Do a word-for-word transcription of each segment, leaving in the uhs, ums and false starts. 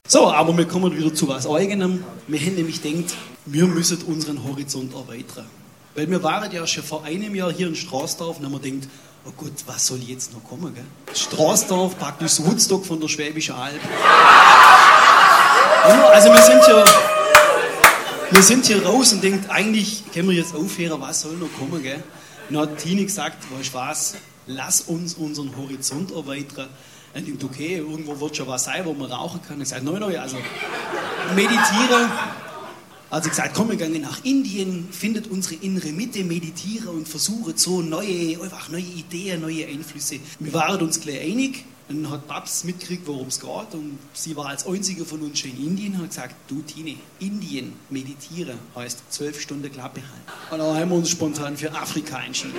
So, aber wir kommen wieder zu was Eigenem. Wir haben nämlich gedacht, wir müssen unseren Horizont erweitern. Weil wir waren ja schon vor einem Jahr hier in Straßdorf und haben wir gedacht, oh Gott, was soll jetzt noch kommen, gell? Straßdorf, praktisch das Woodstock von der Schwäbischen Alb. Also wir sind hier, wir sind hier raus und denkt, eigentlich können wir jetzt aufhören, was soll noch kommen, gell? Und dann hat Tini gesagt, weißt du was, lass uns unseren Horizont erweitern. Und ich dachte, okay, irgendwo wird schon was sein, wo man rauchen kann. Ich sagte, nein, nein, also meditieren. Also ich gesagt, komm, wir gehen nach Indien, findet unsere innere Mitte, meditieren und versuchen so neue, einfach neue Ideen, neue Einflüsse. Wir waren uns gleich einig. Dann hat Babs mitgekriegt, worum es geht. Und sie war als einzige von uns schon in Indien und hat gesagt, du Tine, Indien meditieren heißt zwölf Stunden Klappe halten. Und dann haben wir uns spontan für Afrika entschieden.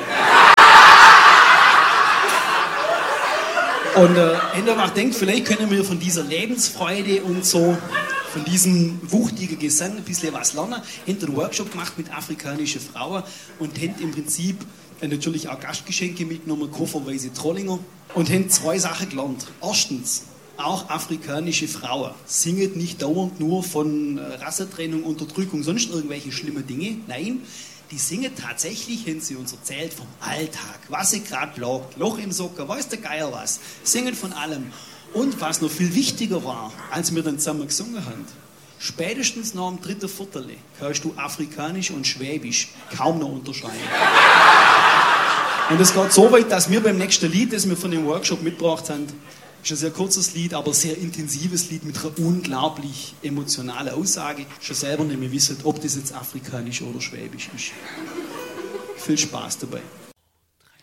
Und äh, Enderbach denkt, vielleicht können wir von dieser Lebensfreude und so, von diesem wuchtigen Gesang ein bisschen was lernen. Haben einen Workshop gemacht mit afrikanischen Frauen und haben im Prinzip äh, natürlich auch Gastgeschenke mitgenommen, kofferweise Trollinger, und haben zwei Sachen gelernt. Erstens, auch afrikanische Frauen singen nicht dauernd nur von äh, Rassentrennung, Unterdrückung, sonst irgendwelche schlimme Dinge. Nein, die singen tatsächlich, haben sie uns erzählt, vom Alltag, was sie gerade plagt, Loch im Socker, weiß der Geier was, singen von allem. Und was noch viel wichtiger war, als wir dann zusammen gesungen haben, spätestens nach dem dritten Viertel hörst du Afrikanisch und Schwäbisch kaum noch unterscheiden. Und es geht so weit, dass wir beim nächsten Lied, das wir von dem Workshop mitgebracht haben, ist ein sehr kurzes Lied, aber sehr intensives Lied mit einer unglaublich emotionalen Aussage, schon selber nicht mehr wissen, ob das jetzt Afrikanisch oder Schwäbisch ist. Viel Spaß dabei.